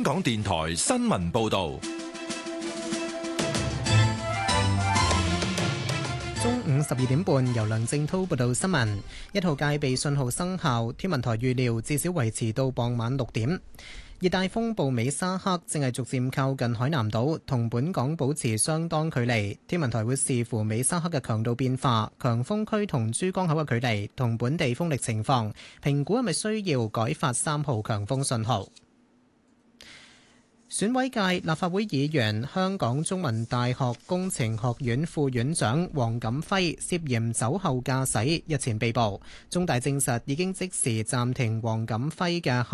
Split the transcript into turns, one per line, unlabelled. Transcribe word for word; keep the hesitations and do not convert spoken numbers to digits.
港電台新聞報道。
中午十二點半，由梁正滔報道新聞。一號戒備信號生效，天文台預料至少維持到傍晚六點。熱帶風暴美沙克正係逐漸靠近海南島，同本港保持相當距離。天文台會視乎美沙克嘅強度變化、強風區同珠江口嘅距離同本地風力情況，評估係咪需要改發三號強風信號。選委界立法會議員、香港中文大學工程學院副院長黃錦輝涉嫌酒後駕駛，日前被捕。中大證實已經即時暫停黃錦輝嘅